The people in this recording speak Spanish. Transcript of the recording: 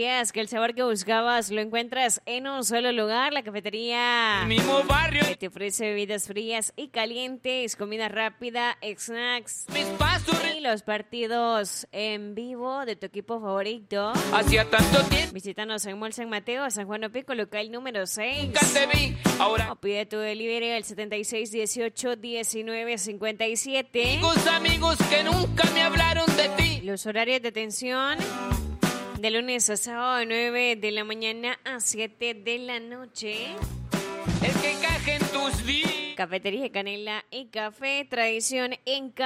¿Sabías que el sabor que buscabas lo encuentras en un solo lugar? La cafetería Mismo barrio. que te ofrece bebidas frías y calientes, comida rápida, snacks Mis pasos. y los partidos en vivo de tu equipo favorito. Hacía tanto tiempo. Visítanos en Mall San Mateo, San Juan Opico, local número 6. Nunca te vi. Ahora. O pide tu delivery al 7618-1957. Amigos que nunca me hablaron de ti. Los horarios de atención de lunes a sábado de 9 de la mañana a 7 de la noche. El que encaje en tus vidas. Cafetería Canela y Café, tradición en